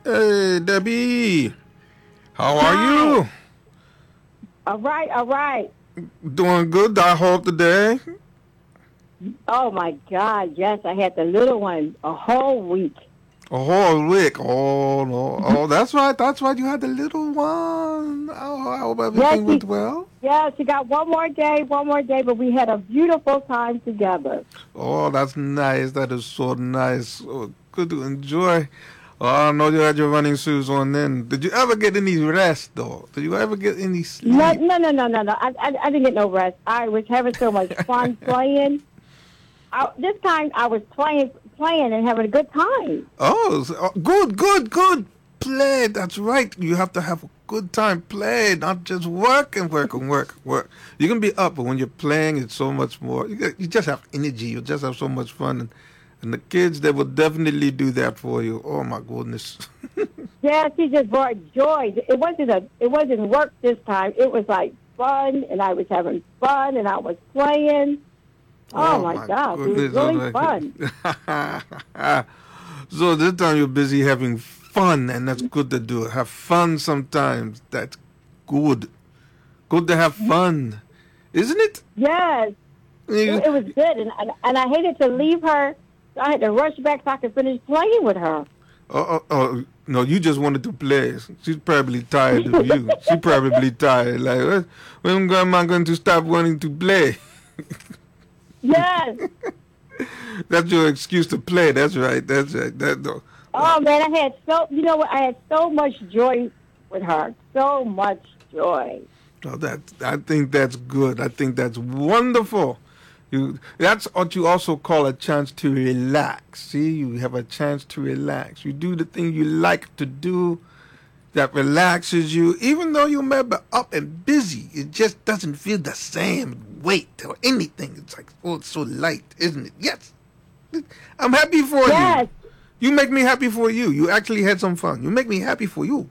Hey, Debbie. How are Hi. you? All right, all right. Doing good, I hope today. Oh my God, yes, I had the little one a whole week. A whole week. Oh, no. Oh, that's right. That's right. You had the little one. Oh, I hope Yes, everything went she well. yes, she got one more day, but we had a beautiful time together. Oh, that's nice. That is so nice. Oh, good to enjoy. Oh, I know you had your running shoes on then. Did you ever get any rest, though? Did you ever get any No, sleep? no, no, no, no, no. I didn't get no rest. I was having so much fun playing. This time I was playing and having a good time. Good, good, good. Play. That's right. You have to have a good time. Play, not just work and work and work, work. You can be up, but when you're playing, it's so much more. You just have energy. You just have so much fun. And the kids, they will definitely do that for you. Oh, my goodness. Yeah, she just brought joy. It wasn't work this time. It was like fun, and I was having fun, and I was playing. Oh Oh, my my gosh, it was goodness. Oh, really my fun. goodness. So this time you're busy having fun, and that's good to do. Have fun sometimes. That's good. Good to have fun, isn't it? Yes, You- it was good, and I hated to leave her. So I had to rush back so I could finish playing with her. no, you just wanted to play. She's probably tired of you. She probably tired. Like, when am I going to stop wanting to play? Yes. That's your excuse to play. That's right. That's right. Oh man, you know what? I had so much joy with her. So much joy. No, I think that's good. I think that's wonderful. That's what you also call a chance to relax. See, you have a chance to relax. You do the thing you like to do that relaxes you, even though you may be up and busy. It just doesn't feel the same weight or anything. It's like, oh, it's so light, isn't it? Yes, I'm happy for you. Yes, You make me happy for you. You actually had some fun. You make me happy for you.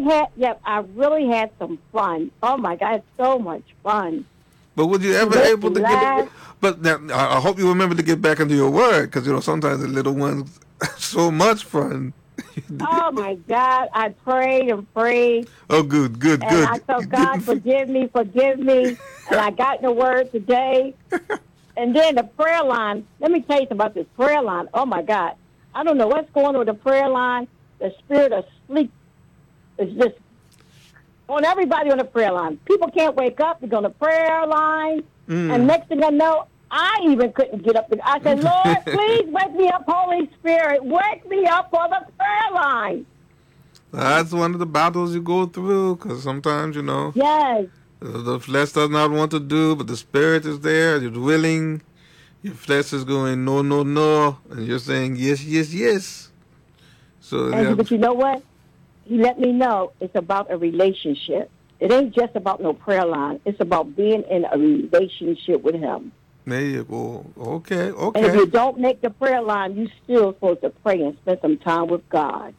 I really had some fun. Oh my God, I had so much fun. But was you We ever went able to to get? laugh. But now, I hope you remember to get back into your word, because sometimes the little ones so much fun. Oh my God, I prayed and prayed. Oh, good, good, And good. I You told God, didn't. forgive me, forgive me. And I got in the word today. And then the prayer line, let me tell you something about this prayer line. Oh my God. I don't know what's going on with the prayer line. The spirit of sleep is just on everybody on the prayer line. People can't wake up. They go on the prayer line. And Mm. next thing I know, I even couldn't get up. I said, Lord, please wake me up, Holy Spirit. Wake me up for the prayer line. That's one of the battles you go through, because sometimes Yes. the flesh does not want to do, but the spirit is there. You're willing. Your flesh is going no, no, no, and you're saying yes, yes, yes. So yeah. But you know what? He let me know it's about a relationship. It ain't just about no prayer line. It's about being in a relationship with him. There you go. Okay, And if okay. you don't make the prayer line, you still supposed to pray and spend some time with God.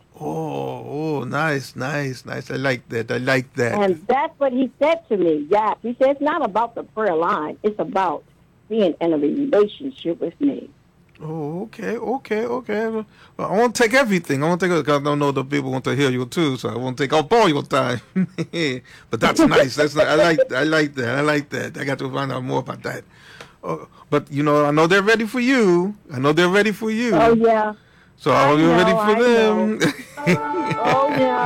Oh, nice, nice, nice. I like that. I like that. And that's what he said to me. Yeah, he said it's not about the prayer line. It's about being in a relationship with me. Oh, okay, okay, okay. Well, I won't take everything. I won't take it because I don't know the people want to hear you too, so I won't take up all your time. But that's nice. I like that. I like that. I got to find out more about that. But I know they're ready for you. I know they're ready for Oh you. yeah, So I hope you're ready for I know. them. Oh yeah.